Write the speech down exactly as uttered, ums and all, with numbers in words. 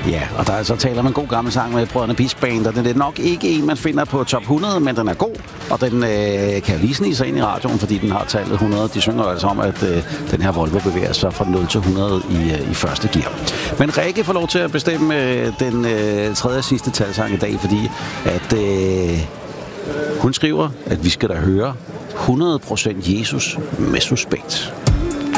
Ja, og der er så taler man en god gammel sang med Brødrene Beast Band, og den er nok ikke en, man finder på top hundrede, men den er god, og den øh, kan lige snige sig ind i radioen, fordi den har tallet hundrede. De synger altså om, at øh, den her Volvo bevæger sig fra nul til hundrede i, øh, i første gear. Men Rikke får lov til at bestemme øh, den øh, tredje og sidste talsang i dag, fordi at øh, hun skriver, at vi skal da høre hundrede procent Jesus med suspekt.